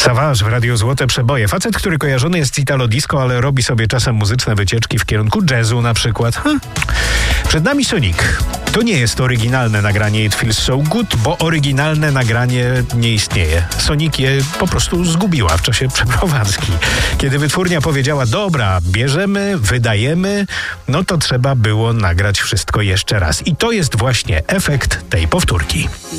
Savage w Radiu Złote Przeboje. Facet, który kojarzony jest z Italo Disco, ale robi sobie czasem muzyczne wycieczki w kierunku jazzu na przykład. Przed nami Sonic. To nie jest oryginalne nagranie It Feels So Good, bo oryginalne nagranie nie istnieje. Sonic je po prostu zgubiła w czasie przeprowadzki. Kiedy wytwórnia powiedziała, dobra, bierzemy, wydajemy, no to trzeba było nagrać wszystko jeszcze raz. I to jest właśnie efekt tej powtórki.